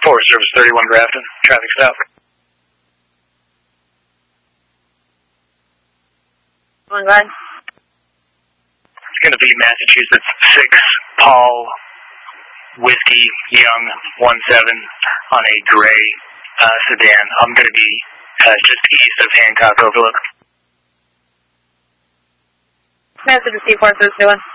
Forest Service 31 Grafton, traffic stop. Go ahead. It's going to be Massachusetts 6, Paul, Whiskey, Young, 17 on a gray sedan. I'm going to be just east of Hancock Overlook. Massachusetts 4 Service 2-1.